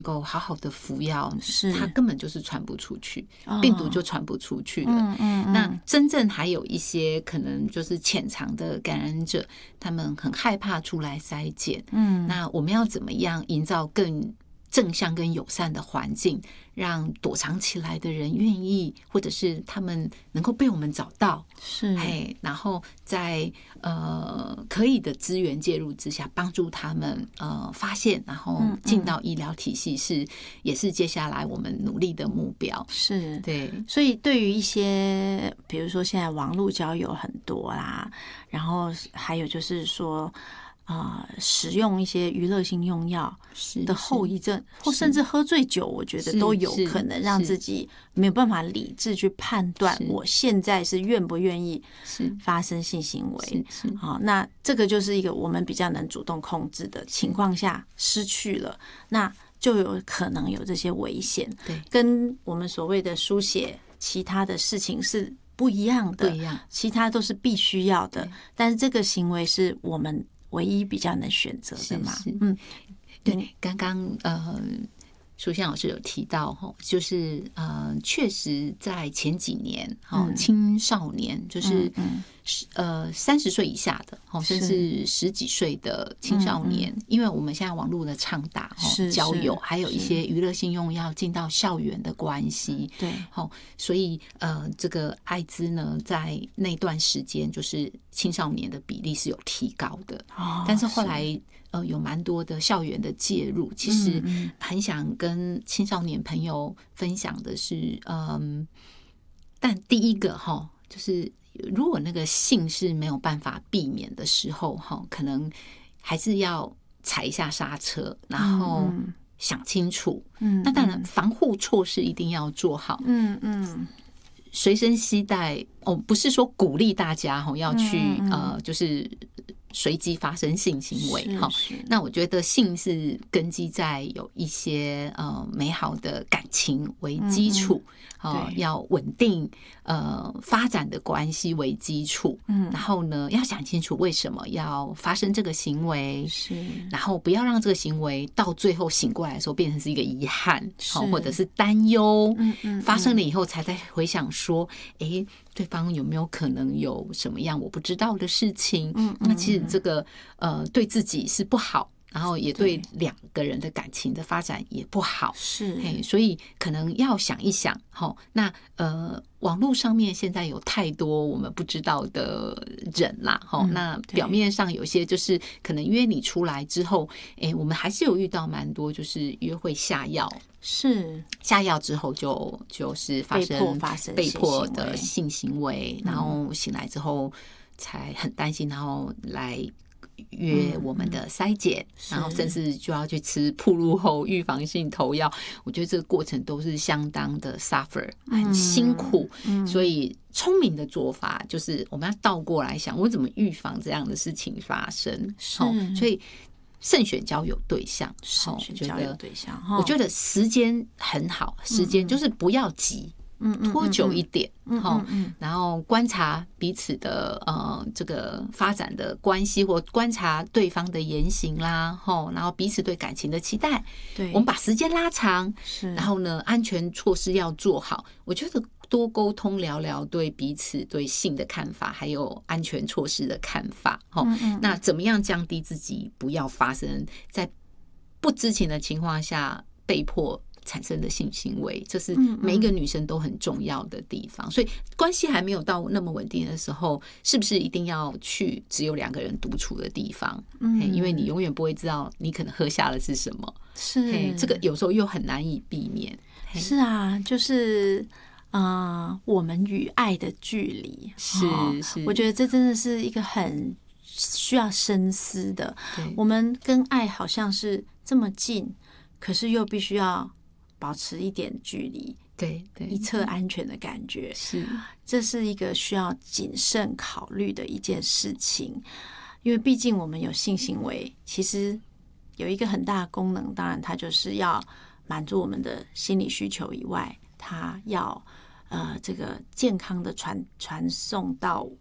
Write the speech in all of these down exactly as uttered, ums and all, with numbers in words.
够好好的服药， 是它根本就是传不出去， 哦病毒就传不出去了。 嗯嗯嗯那真正还有一些可能就是潜藏的感染者，他们很害怕出来筛检。 嗯， 那我们要怎么样营造更正向跟友善的环境，让躲藏起来的人愿意，或者是他们能够被我们找到， 是嘿，然后在呃可以的资源介入之下，帮助他们呃发现，然后进到医疗体系是，也是接下来我们努力的目标。 是， 对， 所以对于一些，比如说现在网络交友很多啦，然后还有就是说，呃，使用一些娱乐性用药的后遗症，或甚至喝醉酒，我觉得都有可能让自己没有办法理智去判断我现在是愿不愿意发生性行为。好，那这个就是一个我们比较能主动控制的情况下失去了，那就有可能有这些危险。 对， 跟我们所谓的书写其他的事情是不一样的， 不一样， 其他都是必须要的，但是这个行为是我们唯一比较能选择的嘛。 是是嗯， 对，刚刚呃，淑仙老师有提到哈，就是呃，确实在前几年哈、嗯，青少年就是嗯呃三十岁以下的哈，甚至十几岁的青少年，嗯、因为我们现在网络的畅打哈，交友，还有一些娱乐性用药进到校园的关系， 对， 好，所以呃，这个艾滋呢，在那段时间就是青少年的比例是有提高的， 哦、 但是后来。呃，有蛮多的校园的介入，其实很想跟青少年朋友分享的是，嗯，但第一个哈，就是如果那个性是没有办法避免的时候，哈，可能还是要踩一下刹车，然后想清楚。嗯，那当然，防护措施一定要做好。嗯嗯。随身携带哦，不是说鼓励大家哈要去嗯嗯呃，就是随机发生性行为哈。那我觉得性是根基在有一些呃美好的感情为基础，嗯嗯呃、要稳定呃发展的关系为基础。嗯，然后呢，要想清楚为什么要发生这个行为，是，然后不要让这个行为到最后醒过来的时候变成是一个遗憾，好，或者是担忧。嗯嗯，发生了以后才在回想说。说，哎，对方有没有可能有什么样我不知道的事情？嗯，那其实这个呃对自己是不好，然后也对两个人的感情的发展也不好。是，嘿，所以可能要想一想，哈，那呃，网络上面现在有太多我们不知道的人啦，哈、嗯，那表面上有些就是可能约你出来之后，哎，我们还是有遇到蛮多就是约会下药。 是下药之后就就是发生被迫发生被迫的性行为，然后醒来之后才很担心，然后来约我们的筛检，嗯、然后甚至就要去吃暴露后预防性投药。我觉得这个过程都是相当的 suffer， 很辛苦。嗯嗯、所以聪明的做法就是我们要倒过来想，我怎么预防这样的事情发生？是，哦、所以。慎选交友对象， 慎选交友对象， 我觉得时间很好，时间就是不要急，嗯，拖久一点，嗯嗯嗯，然后观察彼此的呃这个发展的关系，或观察对方的言行啦，吼，然后彼此对感情的期待，对，我们把时间拉长，是，然后呢，安全措施要做好，我觉得。多沟通聊聊对彼此对性的看法，还有安全措施的看法。嗯嗯，那怎么样降低自己不要发生在不知情的情况下被迫产生的性行为，这是每一个女生都很重要的地方。嗯嗯，所以关系还没有到那么稳定的时候，是不是一定要去只有两个人独处的地方？嗯，因为你永远不会知道你可能喝下的是什么。是，这个有时候又很难以避免。 是啊，就是啊、呃，我们与爱的距离是、哦、是，我觉得这真的是一个很需要深思的。我们跟爱好像是这么近，可是又必须要保持一点距离，对对，一侧安全的感觉。是，这是一个需要谨慎考虑的一件事情，因为毕竟我们有性行为，其实有一个很大的功能，当然它就是要满足我们的心理需求以外，它要呃这个健康的传传送到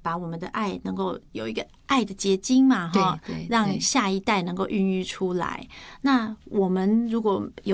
把我们的爱能够有一个爱的结晶嘛，哈，让下一代能够孕育出来。那我们如果有